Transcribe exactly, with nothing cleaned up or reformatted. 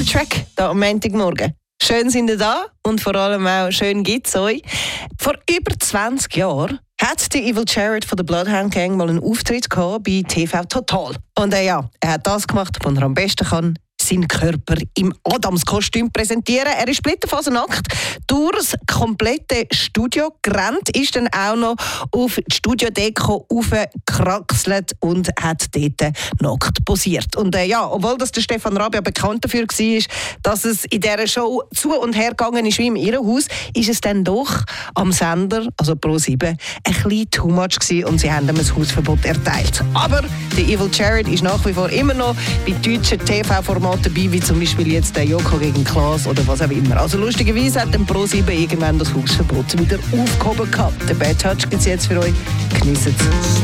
Track da am Montagmorgen. Schön sind ihr da und vor allem auch schön gibt's euch. Vor über zwanzig Jahren hat der Evil Jared von der Bloodhound Gang mal einen Auftritt gehabt bei T V Total. Und äh, ja, er hat das gemacht, was er am besten kann. Seinen Körper im Adams-Kostüm präsentieren. Er ist splitterfasernackt durchs komplette Studio gerannt, ist dann auch noch auf die Studiodeko aufgekraxelt und hat dort nackt posiert. Und äh, ja, obwohl das der Stefan Rabia bekannt dafür war, dass es in dieser Show zu und her gegangen ist wie im Irrenhaus, ist es dann doch am Sender, also Pro sieben, ein bisschen too much gewesen und sie haben ihm ein Hausverbot erteilt. Aber der Evil Jared ist nach wie vor immer noch bei deutschen T V-Formaten dabei, wie zum Beispiel jetzt der Joko gegen Klaas oder was auch immer. Also lustigerweise hat dann Pro sieben irgendwann das Hausverbot wieder aufgehoben gehabt. Den Bad Touch gibt es jetzt für euch. Geniessen es.